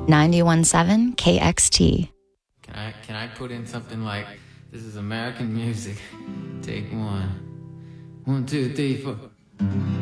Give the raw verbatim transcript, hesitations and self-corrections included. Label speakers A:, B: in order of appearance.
A: ninety-one point seven K X T.
B: Can I can I put in something like, this is American music? Take one. One, two, three, four.